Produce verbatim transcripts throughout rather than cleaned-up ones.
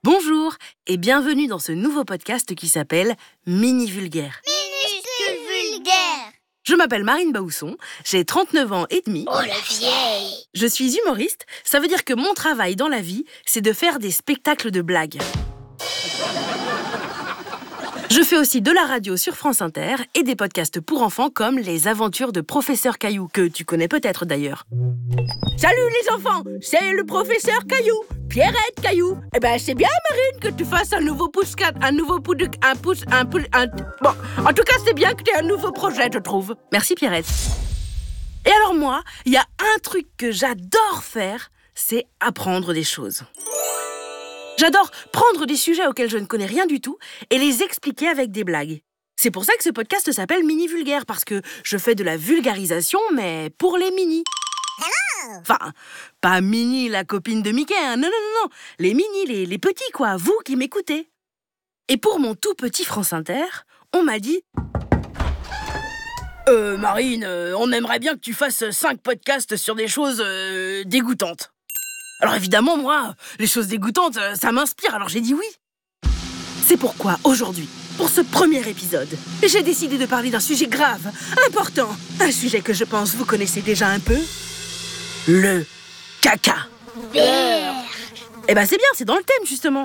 Bonjour et bienvenue dans ce nouveau podcast qui s'appelle Mini Vulgaire. Minuscule vulgaire. Je m'appelle Marine Baousson, j'ai trente-neuf ans et demi. Oh la vieille. Je suis humoriste, ça veut dire que mon travail dans la vie, c'est de faire des spectacles de blagues. Je fais aussi de la radio sur France Inter et des podcasts pour enfants comme Les Aventures de Professeur Caillou, que tu connais peut-être d'ailleurs. Salut les enfants, c'est le Professeur Caillou, Pierrette Caillou. Eh ben c'est bien Marine que tu fasses un nouveau pouce quatre, un nouveau pouce, un pouce, un pouce, un... Bon, en tout cas c'est bien que tu aies un nouveau projet, je trouve. Merci Pierrette. Et alors moi, il y a un truc que j'adore faire, c'est apprendre des choses. J'adore prendre des sujets auxquels je ne connais rien du tout et les expliquer avec des blagues. C'est pour ça que ce podcast s'appelle Mini Vulgaire, parce que je fais de la vulgarisation, mais pour les mini. Enfin, pas Minnie, la copine de Mickey, hein. non, non, non, non, les mini, les, les petits, quoi, vous qui m'écoutez. Et pour mon tout petit France Inter, on m'a dit... Euh, Marine, euh, on aimerait bien que tu fasses cinq podcasts sur des choses euh, dégoûtantes. Alors évidemment, moi, les choses dégoûtantes, ça m'inspire, alors j'ai dit oui. C'est pourquoi, aujourd'hui, pour ce premier épisode, j'ai décidé de parler d'un sujet grave, important, un sujet que je pense vous connaissez déjà un peu, le caca. Vert. Eh ben c'est bien, c'est dans le thème, justement.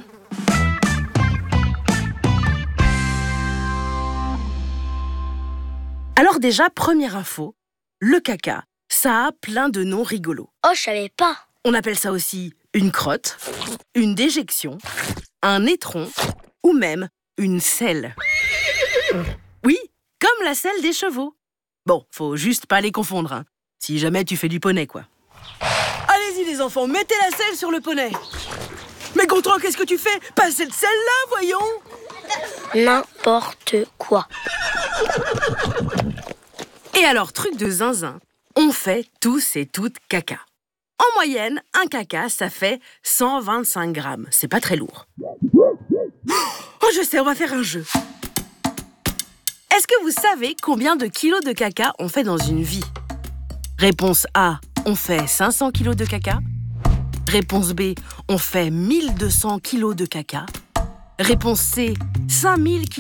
Alors déjà, première info, le caca, ça a plein de noms rigolos. Oh, je savais pas. On appelle ça aussi une crotte, une déjection, un étron ou même une selle. Oui, comme la selle des chevaux. Bon, faut juste pas les confondre, hein. Si jamais tu fais du poney, quoi. Allez-y les enfants, mettez la selle sur le poney. Mais Gontran, qu'est-ce que tu fais? Pas cette selle-là, voyons. N'importe quoi. Et alors, truc de zinzin, on fait tous et toutes caca. En moyenne, un caca, ça fait cent vingt-cinq grammes. C'est pas très lourd. Oh, je sais, on va faire un jeu. Est-ce que vous savez combien de kilos de caca on fait dans une vie? Réponse A, on fait cinq cents kilos de caca. Réponse B, on fait mille deux cents kilos de caca. Réponse C, cinq mille kilos.